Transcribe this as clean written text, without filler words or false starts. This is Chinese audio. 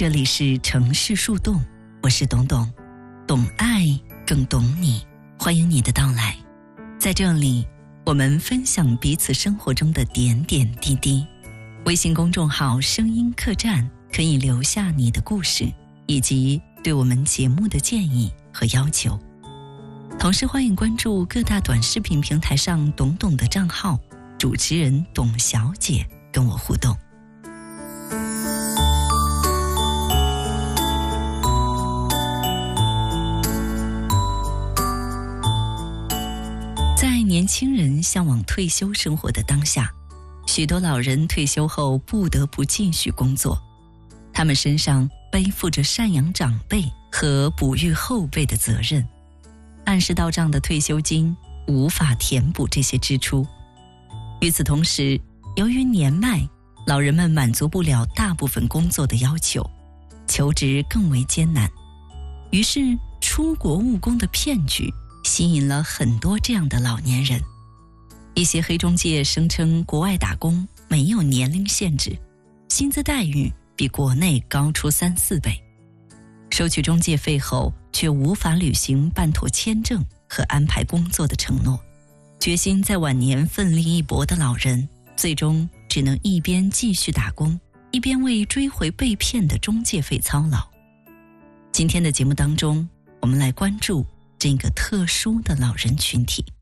这里是城市树洞，我是董董，懂爱更懂你，欢迎你的到来。在这里，我们分享彼此生活中的点点滴滴。微信公众号声音客栈可以留下你的故事，以及对我们节目的建议和要求。同时欢迎关注各大短视频平台上董董的账号，主持人董小姐跟我互动。在年轻人向往退休生活的当下，许多老人退休后不得不继续工作，他们身上背负着赡养长辈和哺育后辈的责任，按时到账的退休金无法填补这些支出。与此同时，由于年迈，老人们满足不了大部分工作的要求，求职更为艰难。于是出国务工的骗局吸引了很多这样的老年人。一些黑中介声称国外打工没有年龄限制，薪资待遇比国内高出3-4倍，收取中介费后却无法履行办妥签证和安排工作的承诺。决心在晚年奋力一搏的老人，最终只能一边继续打工，一边为追回被骗的中介费操劳。今天的节目当中，我们来关注这个特殊的老人群体。